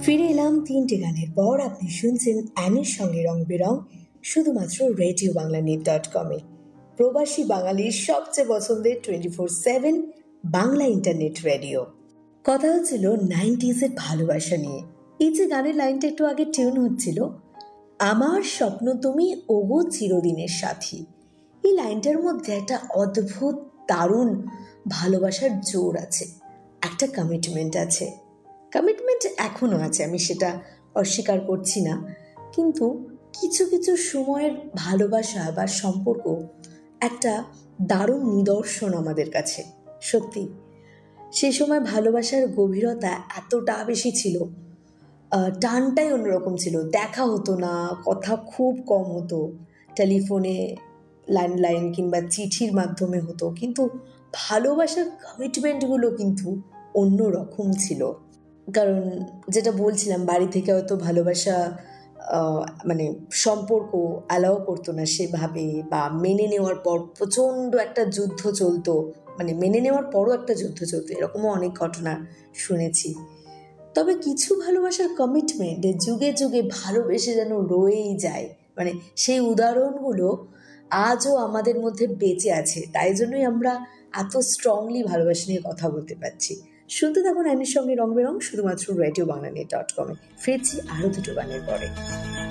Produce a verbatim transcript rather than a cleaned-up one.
ফিরে এলাম তিনটে গানের পর। আপনি শুনছেন অ্যানির সঙ্গে রং বেরং, শুধুমাত্র রেডিও বাংলা নেট ডট কমে, প্রবাসী বাঙালির সবচেয়ে পছন্দের twenty four seven Bangla internet radio. কথা হচ্ছিল নাইনটিজের ভালোবাসা নিয়ে। এই যে গানের লাইনটা একটু আগে টিউন হচ্ছিল, আমার স্বপ্ন তুমি ওগো চিরদিনের সাথী, এই লাইনটার মধ্যে একটা অদ্ভুত দারুণ ভালোবাসার জোর আছে, একটা কমিটমেন্ট আছে। কমিটমেন্ট এখনও আছে, আমি সেটা অস্বীকার করছি না, কিন্তু কিছু কিছু সময়ের ভালোবাসা বা সম্পর্ক একটা দারুণ নিদর্শন আমাদের কাছে। সত্যি সে সময় ভালোবাসার গভীরতা এতটা বেশি ছিল, টানটাই অন্যরকম ছিল। দেখা হতো না, কথা খুব কম হতো, টেলিফোনে, ল্যান্ডলাইন কিংবা চিঠির মাধ্যমে হতো, কিন্তু ভালোবাসার কমিটমেন্টগুলো কিন্তু অন্য রকম ছিল। কারণ যেটা বলছিলাম, বাড়ি থেকে হয়তো ভালোবাসা মানে সম্পর্ক অ্যালাউ করতো না সেভাবে, বা মেনে নেওয়ার পর প্রচণ্ড একটা যুদ্ধ চলতো, মানে মেনে নেওয়ার পরও একটা যুদ্ধ চলতো, এরকমও অনেক ঘটনা শুনেছি। তবে কিছু ভালোবাসার কমিটমেন্ট যুগে যুগে ভালোবেসে যেন রয়েই যায়, মানে সেই উদাহরণগুলো আজও আমাদের মধ্যে বেঁচে আছে, তাই জন্যই আমরা এত স্ট্রংলি ভালোবাসা নিয়ে কথা বলতে পারছি। শুনতে থাকুন অ্যানির সঙ্গে রং বেরং, শুধুমাত্র রেডিও বাংলা নেট ডট কমে। ফিরছি আরও দুটো গানের পরে।